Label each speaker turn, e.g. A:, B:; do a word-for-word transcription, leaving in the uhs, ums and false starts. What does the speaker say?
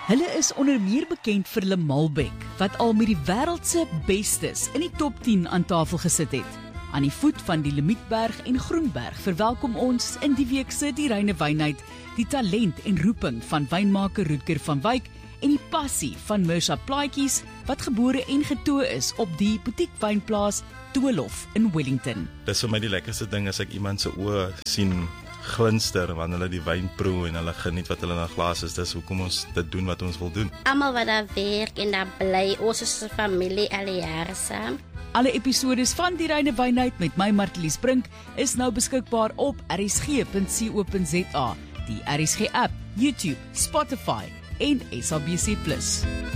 A: Hulle is onder meer bekend vir hulle Malbec, wat al met die wêreld se bestes in die top tien aan tafel gesit het. Aan die voet van die Limietberg en Groenberg verwelkom ons in die week se Die Reine Wynheid die talent en roeping van wynmaker Rutger van Wyk en die passie van Mirsha Plaatjies, wat gebore en getoe is op die boutique wynplaas Toolof in Wellington.
B: Dis vir my die lekkerste ding as ek iemand se oë sien glinster wanneer hulle die wyn proe en hulle geniet wat hulle in 'n glas is. Dis hoekom ons dit doen wat ons wil doen.
C: Almal wat daar werk en daar bly, ons is 'n familie alle jare saam.
A: Alle episodes van Die Reine Wynheid met my Martelies Brink is nou beskikbaar op r s g punt co punt z a, die R S G app, YouTube, Spotify en S A B C plus.